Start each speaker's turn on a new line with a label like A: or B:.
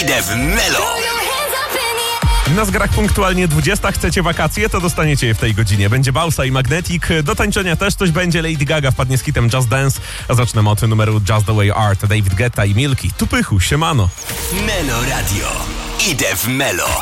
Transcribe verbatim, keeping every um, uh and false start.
A: Idę w Melo.
B: Na zgrach punktualnie dwudziesta. Chcecie wakacje? To dostaniecie je w tej godzinie. Będzie Bausa i Magnetic. Do tańczenia też coś będzie. Lady Gaga wpadnie z hitem Just Dance. A zacznę od numeru Just the Way You Are. David Guetta i Milky. Tu pychu, siemano.
A: Melo Radio. Idę w Melo.